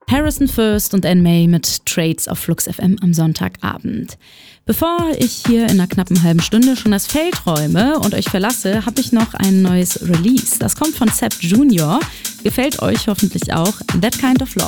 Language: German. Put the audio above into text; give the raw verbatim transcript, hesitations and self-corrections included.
Harrison First und Anne May mit Trades auf Flux F M am Sonntagabend. Bevor ich hier in einer knappen halben Stunde schon das Feld räume und euch verlasse, habe ich noch ein neues Release. Das kommt von Sepp Junior. Gefällt euch hoffentlich auch. That Kind of Love.